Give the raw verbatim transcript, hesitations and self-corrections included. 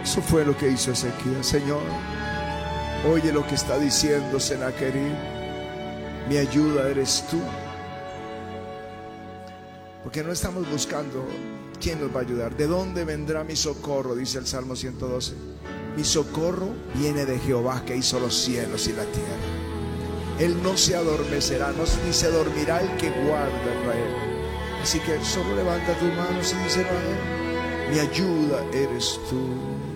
Eso fue lo que hizo Ezequías. Señor, oye lo que está diciendo Sennacherib. Mi ayuda eres tú. Porque no estamos buscando quién nos va a ayudar. ¿De dónde vendrá mi socorro? Dice el Salmo ciento doce. Mi socorro viene de Jehová, que hizo los cielos y la tierra. Él no se adormecerá, no, ni se dormirá el que guarda a Israel. Así que solo levanta tus manos y dice: mi ayuda eres tú.